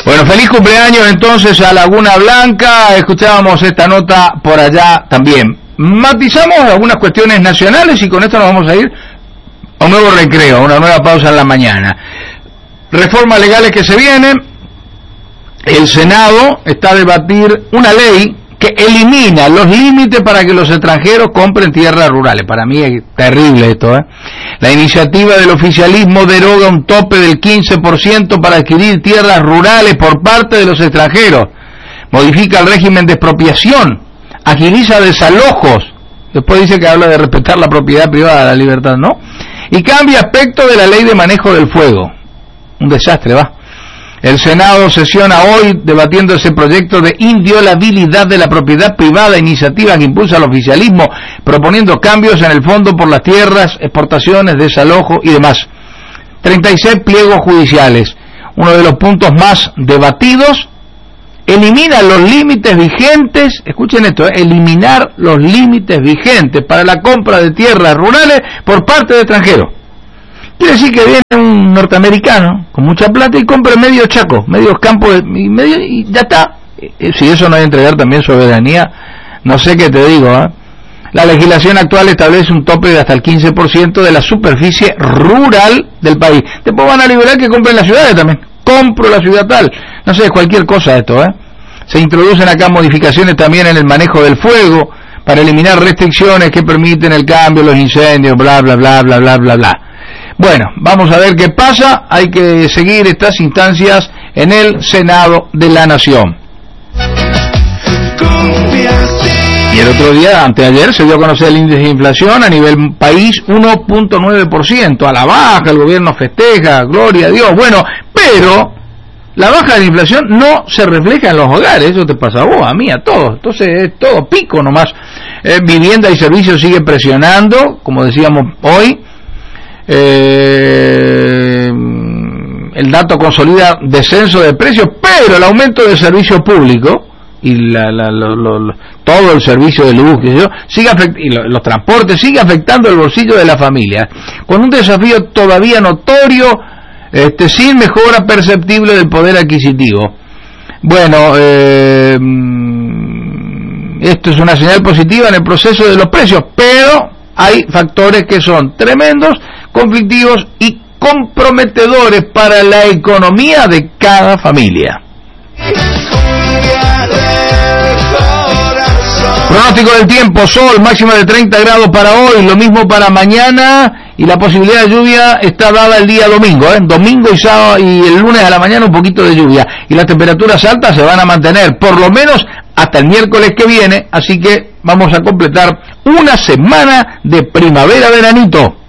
Bueno, feliz cumpleaños entonces a Laguna Blanca. Escuchábamos esta nota por allá también. Matizamos algunas cuestiones nacionales y con esto nos vamos a ir a un nuevo recreo, a una nueva pausa en la mañana. Reformas legales que se vienen. El Senado está a debatir una ley que elimina los límites para que los extranjeros compren tierras rurales. Para mí es terrible esto, ¿eh? La iniciativa del oficialismo deroga un tope del 15% para adquirir tierras rurales por parte de los extranjeros. Modifica el régimen de expropiación, agiliza desalojos. Después dice que habla de respetar la propiedad privada, la libertad, ¿no? Y cambia aspecto de la ley de manejo del fuego. Un desastre, va. El Senado sesiona hoy debatiendo ese proyecto de inviolabilidad de la propiedad privada, iniciativa que impulsa el oficialismo, proponiendo cambios en el fondo por las tierras, exportaciones, desalojo y demás. 36 pliegos judiciales. Uno de los puntos más debatidos, elimina los límites vigentes, escuchen esto, eliminar los límites vigentes para la compra de tierras rurales por parte de extranjeros. Quiere decir que viene un norteamericano con mucha plata y compra medio chaco, medio campo y ya está. Si eso no es entregar también soberanía, no sé qué te digo, ¿eh? La legislación actual establece un tope de hasta el 15% de la superficie rural del país. Después van a liberar que compren las ciudades también. Compro la ciudad tal. No sé, es cualquier cosa esto, ¿eh? Se introducen acá modificaciones también en el manejo del fuego para eliminar restricciones que permiten el cambio, los incendios, bla, bla, bla, bla, bla, bla, bla. Bueno, vamos a ver qué pasa. Hay que seguir estas instancias en el Senado de la Nación. Y el otro día, anteayer, se dio a conocer el índice de inflación a nivel país, 1.9%. A la baja, el gobierno festeja, gloria a Dios. Bueno, pero la baja de la inflación no se refleja en los hogares. Eso te pasa a vos, a mí, a todos. Entonces es todo pico nomás. Vivienda y servicios sigue presionando, como decíamos hoy. El dato consolida descenso de precios, pero el aumento del servicio público y todo el servicio de luz sigue y los transportes sigue afectando el bolsillo de la familia, con un desafío todavía notorio, sin mejora perceptible del poder adquisitivo. Bueno, esto es una señal positiva en el proceso de los precios, pero hay factores que son tremendos, conflictivos y comprometedores para la economía de cada familia. Pronóstico del tiempo: sol, máxima de 30 grados para hoy, lo mismo para mañana, y la posibilidad de lluvia está dada el día domingo, domingo y sábado, y el lunes a la mañana un poquito de lluvia, y las temperaturas altas se van a mantener por lo menos hasta el miércoles que viene, así que vamos a completar una semana de primavera-veranito.